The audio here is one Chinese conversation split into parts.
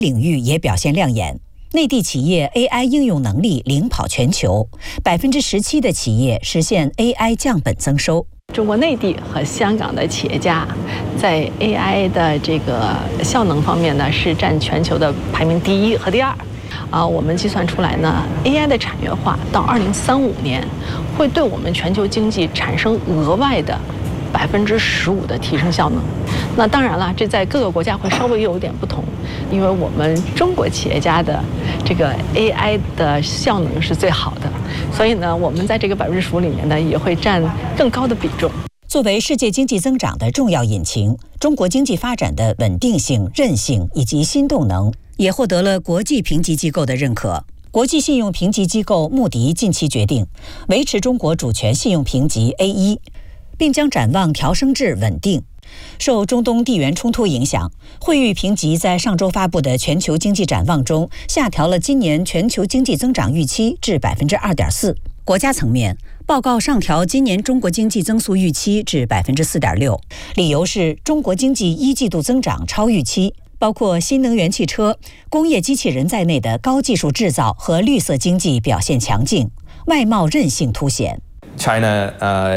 领域也表现亮眼。内地企业 AI 应用能力领跑全球，17%的企业实现 AI 降本增收。 中国内地和香港的企业家在 AI 的这个效能方面呢，是占全球的排名第1和第2。我们计算出来呢 ，AI 的产业化到2035年，会对我们全球经济产生额外的15%的提升效能。那当然了，这在各个国家会稍微有点不同，因为我们中国企业家的这个 AI 的效能是最好的，所以呢，我们在这个15%里面呢，也会占更高的比重。 作为世界经济增长的重要引擎，中国经济发展的稳定性、韧性以及新动能，也获得了国际评级机构的认可。国际信用评级机构穆迪近期决定维持中国主权信用评级 A1， 并将展望调升至稳定。受中东地缘冲突影响，惠誉评级在上周发布的全球经济展望中下调了今年全球经济增长预期至 2.4%。国家层面，报告上调今年中国经济增速预期至 4.6%， 理由是中国经济1季度增长超预期，包括新能源汽车、工业机器人在内的高技术制造和绿色经济表现强劲，外贸韧性凸显。 China,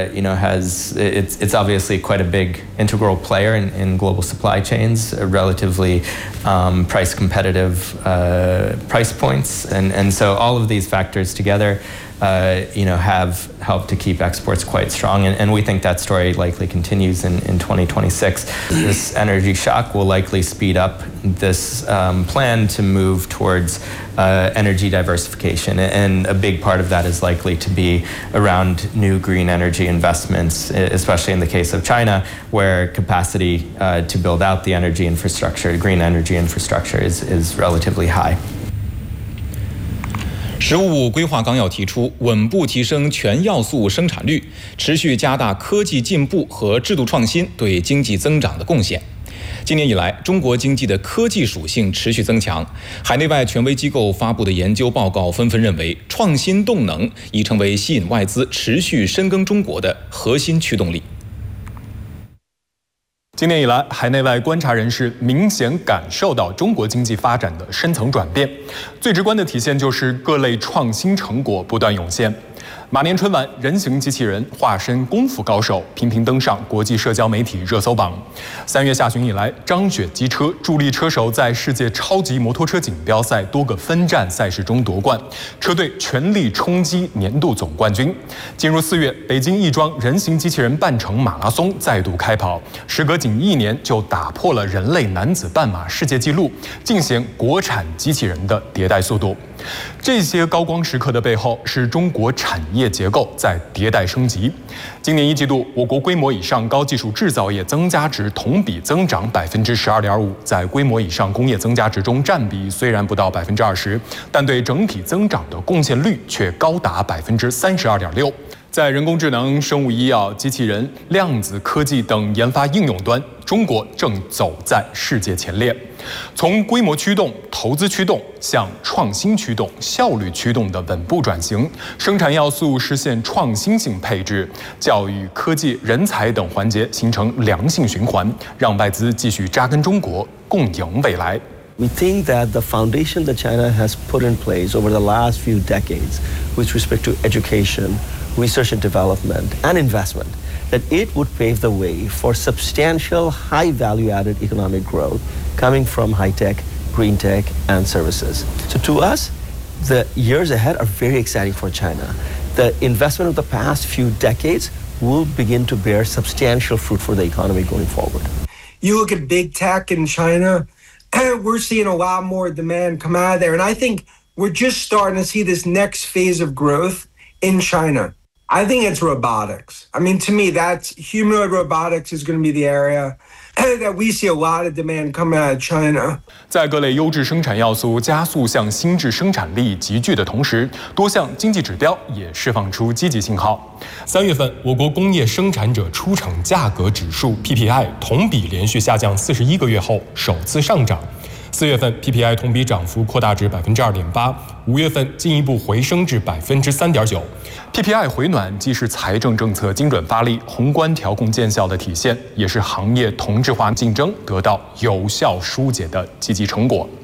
it's obviously quite a big integral player in global supply chains, relatively price competitive price points, and so all of these factors together, have helped to keep exports quite strong, and we think that story likely continues in 2026. This energy shock will likely speed up this plan to move towards energy diversification, and a big part of that is likely to be around new green energy investments, especially in the case of China, where capacity to build out the energy infrastructure, green energy infrastructure, is relatively high. 十五规划纲要提出，稳步提升全要素生产率，持续加大科技进步和制度创新对经济增长的贡献。今年以来，中国经济的科技属性持续增强，海内外权威机构发布的研究报告纷纷认为，创新动能已成为吸引外资持续深耕中国的核心驱动力。 今年以来，海内外观察人士明显感受到中国经济发展的深层转变，最直观的体现就是各类创新成果不断涌现。马年春晚，人形机器人化身功夫高手，频频登上国际社交媒体热搜榜。3月下旬以来，张雪机车助力车手在世界超级摩托车锦标赛多个分站赛事中夺冠，车队全力冲击年度总冠军。进入4月，北京亦庄人形机器人半程马拉松再度开跑，时隔仅1年就打破了人类男子半马世界纪录，尽显国产机器人的迭代速度。这些高光时刻的背后，是中国产业结构在迭代升级。今年1季度，我国规模以上高技术制造业增加值同比增长 12.5%， 在规模以上工业增加值中占比虽然不到 20%， 但对整体增长的贡献率却高达 32.6%。在人工智能、生物医药、机器人、量子科技等研发应用端，中国正走在世界前列。从规模驱动、投资驱动向创新驱动、效率驱动的稳步转型，生产要素实现创新性配置，教育、科技、人才等环节形成良性循环，让外资继续扎根中国，共赢未来。 We think that the foundation that China has put in place over the last few decades with respect to education, research and development, and investment, that it would pave the way for substantial high value-added economic growth coming from high-tech, green tech, and services. So to us, the years ahead are very exciting for China. The investment of the past few decades will begin to bear substantial fruit for the economy going forward. You look at big tech in China, we're seeing a lot more demand come out of there. And I think we're just starting to see this next phase of growth in China. I think it's robotics. I mean, to me, that's humanoid robotics is going to be the area that we see a lot of demand coming out of China. 在各类优质生产要素加速向新质生产力集聚的同时，多项经济指标也释放出积极信号。3月份，我国工业生产者出厂价格指数 PPI 同比连续下降41个月后首次上涨。4月份 PPI 同比涨幅扩大至 2.8%，5月份进一步回升至 3.9%。PPI 回暖既是财政政策精准发力、宏观调控见效的体现，也是行业同质化竞争得到有效疏解的积极成果。